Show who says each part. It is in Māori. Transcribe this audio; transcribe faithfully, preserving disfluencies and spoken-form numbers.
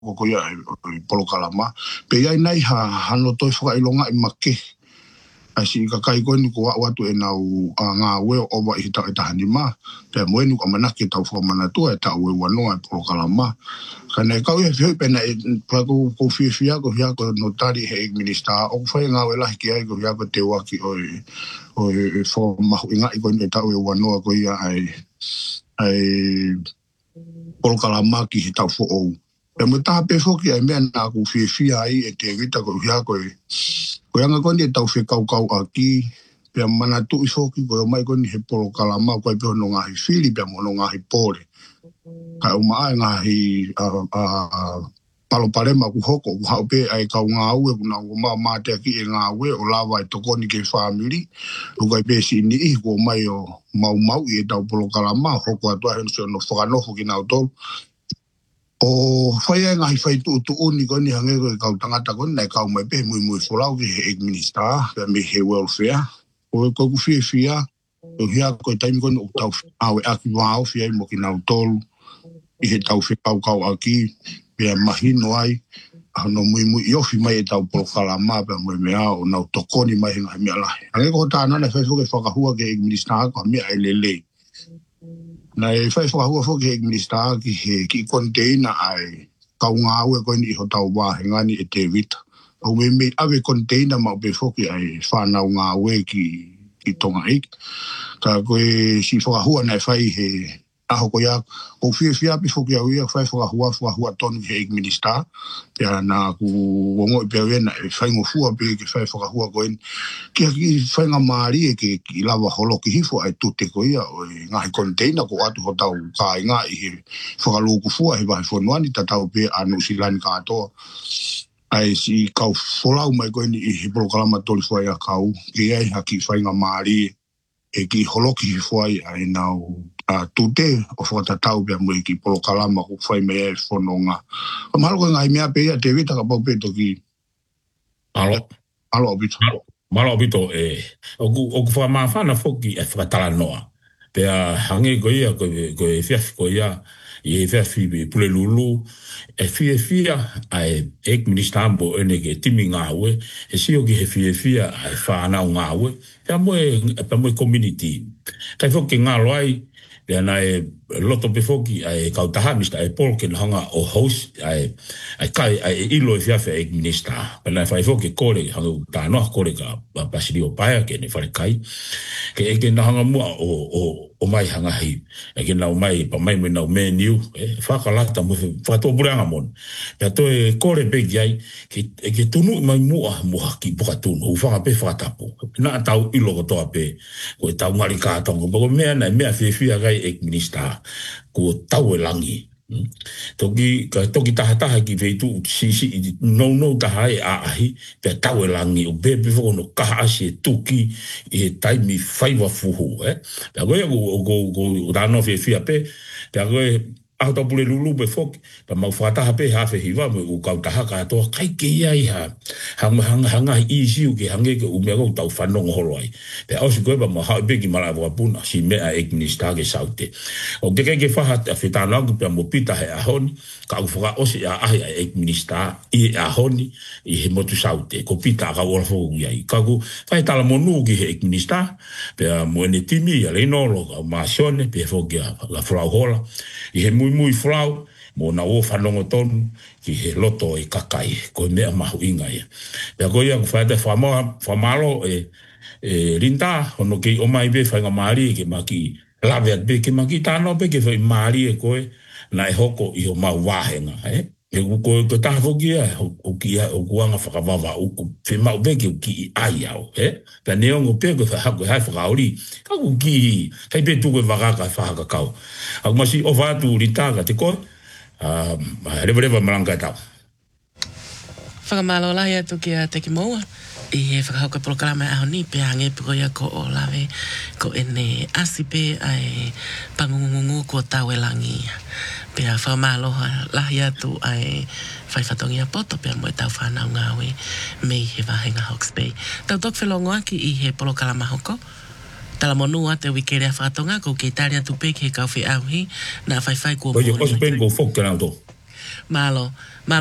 Speaker 1: ko ko ia polo kalama pe ia nai ha hano toi foka ilonga i make ai si ka kai ko ni ko watu e nau nga we o wa i ta ta ni ma pe mo ni ko mana ki ta fo mana tu e ta we wano ai polo kalama kana ka we fe pe na pa ko ko fi fi ko ya ko notari he minister o fa nga we la ki ai ko ya ko te wa ki o o fo ma nga i ko ni ta we wano ko ia ai ai polo kalama ki ta fo o pe mo ta pe fo ki ai me na ku fi fi ai e te vita ko ya ko ko nga ko ni ta fe kau kau aki pe mana tu i fo ki ko mai ko ni he polo kalama ko pe no nga hi fili pe mo no nga hi pole ka o ma nga hi a a palo parema ku hoko ku ha pe ai kau nga u ku na ma ma te ki nga we o lava to ko ni ke family lu ko pe si ni ko mai o mau mau i ta polo kalama hoko atu a so no fo no fo ki na to o fai nga hi fai tu tu uni ko ni hange ko kau tangata ko nei kau mai pe mui mui folau ki he administra pe me he welfare o ko ku fi fia o hia ko taimi ko no tau au aki wao fia mo ki na tolu i he tau fi kau kau aki pe mahino ai no mui mui yo fi mai tau polo kalama pe mo me a o na tokoni mai nga mi ala hange ko ta na fe fo ke fa ka hua ke administra ko mi ai lele na e fai fo hua fo ke minister ki he ki container ai kau nga we ko ni ho tau wa ngani e te vita o me me ave container ma be fo ki ai fa na nga we ki ki tonga ik ka ko si fo hua na fai he a ho ko ya ko fi fi a be fo ki ai fai fo hua fo hua ton he minister ya na ku ngo pe we na fai ngo fu be ki fai fo hua ko ki ki fai nga mari ke ki lava holo ki hifo ai tute ko ia o nga container ko atu ho tau ka nga i fo lu ku fu ai vai fo no ani ta tau pe anu silan ka to ai si ka fola mai ko ni i programa tol fo ia kau ki ai ha ki fai nga mari e ki holo ki hifo ai ai nau a tute o fo ta tau pe mo ki programa ko fai me fo no nga o malo ko nga i me pe ia te vita ka po pe to ki
Speaker 2: alo
Speaker 1: alo bito
Speaker 2: malo bito e o ku o ku fa ma fa na fo ki e fa tala noa pe a hange ko ia ko ko e fia ko ia e fia fi pule lulu e fia fia ai ek ministambo ene ke timi ngawe e si o ki he fia fia ai fa na ngawe ya mo e pa mo community kai fo ki ngalo ai le na e loto pe fo ki ai kautaha mista e pol ke hanga o host ai ai kai ai ilo fia fe ek minista pa na fai fo ki kore hanga ta no kore ka pa si o pa ke ne fa kai ke e ke na hanga mo o o o mai hanga hi e ke na o mai pa mai me na menu e fa ka la ta mo fa to buranga mon ya to e kore pe ai ke ke tunu mai mo mo ki po ka tunu fa pe fa ta po na ta ilo ko to pe ko ta ngari ka to ko me na me fi fi ga ek minista ko tau langi toki ka toki taha taha ki veitu si si no no taha e a ahi pe tau langi o bebe fo no kaha asi tuki e taimi faiwa fuhu eh pe goe go go go dano fe fia pe pe goe auto pule lulu be fok pa mau fata ha pe ha fe hiva mo u ka taha ka to kai ke ai ha hanga hanga hanga i si u ke hange ke u me go tau fanong holoi pe au si goe ba mo ha be ki mala wa puna si me a ek minister ke saute o ke ke fa ha fe ta na pe mo pita he a hon ka u fa o si a a ek minister i a honi i he mo tu saute ko pita ka o fo ai ka ku fa ta la mo nu ki ek minister pe mo ne timi ale no lo ma sone pe fo ke la fra hola i he mui mui flau mo na o fanongo tonu ki he loto e kakai ko me ma huinga ia pe ko ia fa te fama famalo e e linda ono ke o mai be fa nga mari ke maki lave be ke maki tano be ke fa mari e ko na e hoko i o ma wahenga e e ko ko ta fo ki o ki o kuanga fa ka va o ku fe ma be ke ki ai au e pe ne ngo pe ko fa ha ko ha fa ori ka ku ki kai be tu ko va ka fa ka ka a ma si o va tu ritaga te ko a reva reva malanga ta
Speaker 3: Whakamalo la ia tu kia te ki moa. I he whakahauka programa e ahoni pe hange piko ia ko o lawe ko ene asipe ai pangungungu ko tawe langi. Pe a whakamalo la ia tu ai whai whatongi a poto pe a moe tau whanau ngawe mei he wahenga Hawke's Bay. Tau tok whelongo aki i he polokalama hoko. Tala monua te wikere a whatonga ko ke taria tu pe ke kau whi auhi na whai whai kua
Speaker 2: mōni. Oye, osu pengo fok te nao to.
Speaker 3: malo